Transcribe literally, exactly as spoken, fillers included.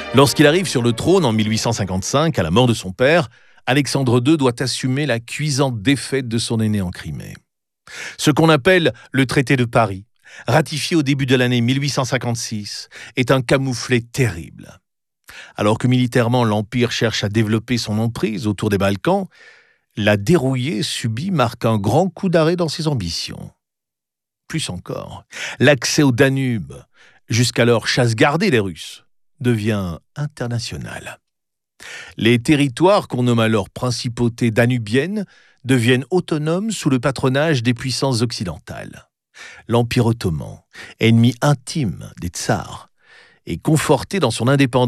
Lorsqu'il arrive sur le trône en mille huit cent cinquante-cinq, à la mort de son père, Alexandre deux doit assumer la cuisante défaite de son aîné en Crimée. Ce qu'on appelle le traité de Paris, ratifié au début de l'année mille huit cent cinquante-six, est un camouflet terrible. Alors que militairement l'Empire cherche à développer son emprise autour des Balkans, la dérouillée subie marque un grand coup d'arrêt dans ses ambitions. Plus encore, l'accès au Danube, jusqu'alors chasse gardée des Russes, devient international. Les territoires qu'on nomme alors principautés danubiennes deviennent autonomes sous le patronage des puissances occidentales. L'Empire ottoman, ennemi intime des tsars, est conforté dans son indépendance